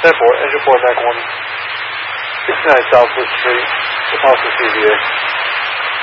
Airport, engine 4 back 1. 69 Southwest Street, Deposit CVA.